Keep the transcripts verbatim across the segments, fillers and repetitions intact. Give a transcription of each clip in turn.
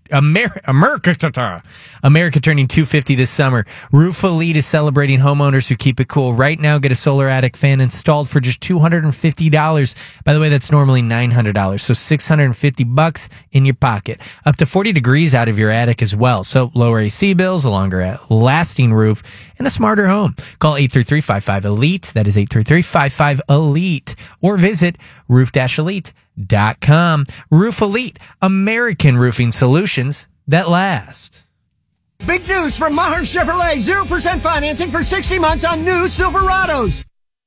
America, America, America turning two hundred fifty this summer. Roof Elite is celebrating homeowners who keep it cool. Right now, get a Solar Attic fan installed for just two hundred fifty dollars. By the way, that's normally nine hundred dollars, so six hundred fifty bucks in your pocket. Up to forty degrees out of your attic as well. So lower A C bills, a longer lasting roof, and a smarter home. Call eight three three, five five, ELITE. That is eight three three, five five, ELITE. Or visit roof elite dot com. Roof Elite, American roofing solutions that last. Big news from Maher Chevrolet. zero percent financing for sixty months on new Silverados.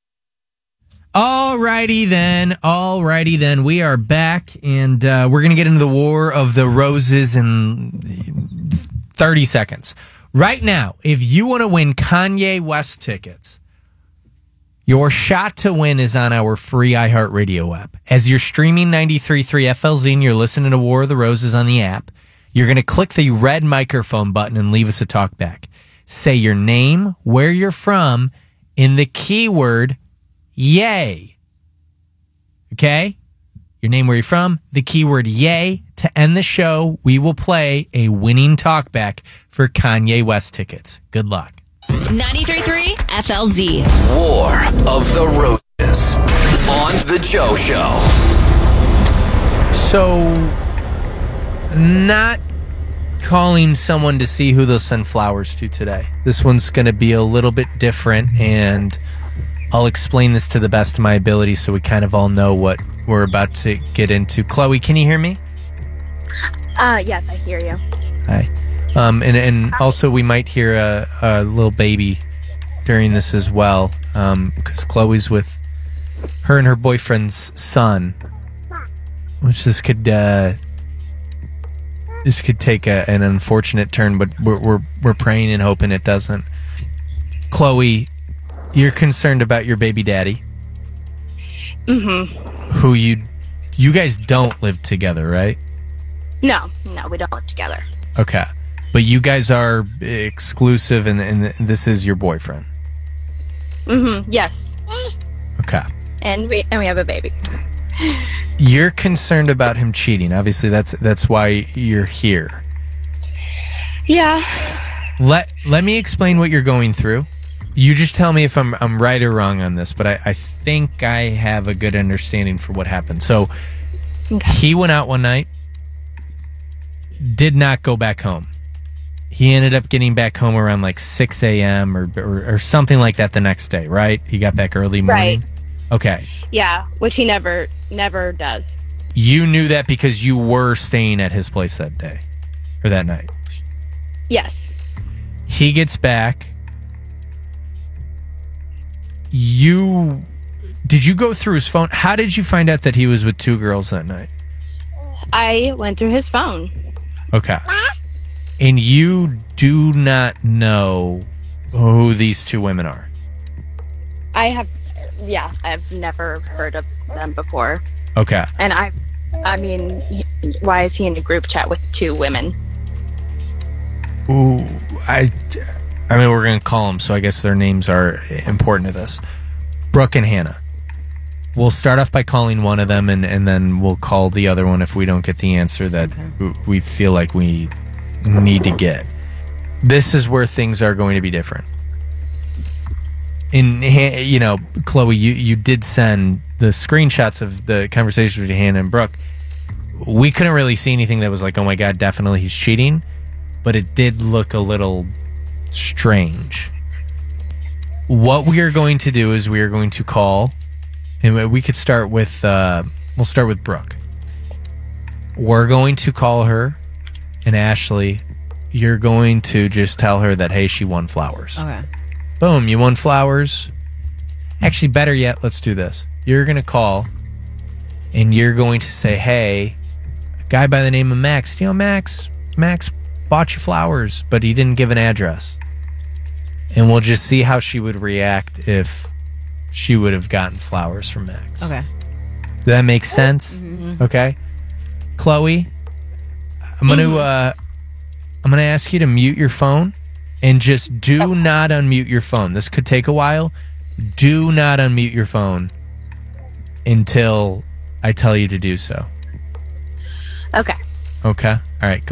Alrighty then. Alrighty then. We are back, and uh, we're going to get into the War of the Roses in thirty seconds. Right now, if you want to win Kanye West tickets, your shot to win is on our free iHeartRadio app. As you're streaming ninety-three point three F L Z and you're listening to War of the Roses on the app, you're going to click the red microphone button and leave us a talk back. Say your name, where you're from, in the keyword yay. Okay? Your name, where you're from, the keyword yay. To end the show, we will play a winning talkback for Kanye West tickets. Good luck. ninety-three point three F L Z. War of the Roses on The Joe Show. So, not calling someone to see who they'll send flowers to today. This one's going to be a little bit different, and I'll explain this to the best of my ability so we kind of all know what we're about to get into. Chloe, can you hear me? Uh, yes, I hear you. Hi. Um, and, and also we might hear a, a little baby during this as well, because um, Chloe's with her and her boyfriend's son, which this could uh, this could take a, an unfortunate turn, but we're, we're we're praying and hoping it doesn't. Chloe, you're concerned about your baby daddy, Mm-hmm. who you you guys don't live together, right? No, no, we don't live together. Okay. But you guys are exclusive, and, and this is your boyfriend. Mm-hmm. Yes. Okay. And we and we have a baby. You're concerned about him cheating. Obviously, that's that's why you're here. Yeah. Let Let me explain what you're going through. You just tell me if I'm I'm right or wrong on this, but I, I think I have a good understanding for what happened. So Okay. he went out one night, did not go back home. He ended up getting back home around like six a.m. Or, or or something like that the next day, right? He got back early morning. Right. Okay. Yeah, which he never never does. You knew that because you were staying at his place that day or that night. Yes. He gets back. You did you go through his phone? How did you find out that he was with two girls that night? I went through his phone. Okay. And you do not know who these two women are. I have, yeah, I've never heard of them before. Okay. And I, I mean, why is he in a group chat with two women? Ooh, I, I mean, we're going to call them, so I guess their names are important to this. Brooke and Hannah. We'll start off by calling one of them, and, and then we'll call the other one if we don't get the answer that okay. we feel like we need to get. This is where things are going to be different. In, you know, Chloe, you, you did send the screenshots of the conversations between Hannah and Brooke. We couldn't really see anything that was like, oh my God, definitely he's cheating. But it did look a little strange. What we are going to do is we are going to call, and we could start with, uh, we'll start with Brooke. We're going to call her, and Ashley, you're going to just tell her that, hey, she won flowers. Okay. Boom, you won flowers. Actually, better yet, let's do this. You're going to call, and you're going to say, hey, a guy by the name of Max, you know, Max, Max bought you flowers, but he didn't give an address. And we'll just see how she would react if she would have gotten flowers from Max. Okay. Does that make sense? Mm-hmm. Okay. Chloe, I'm going to uh, I'm going to ask you to mute your phone, and just do not unmute your phone. This could take a while. Do not unmute your phone until I tell you to do so. Okay. Okay. All right. Go.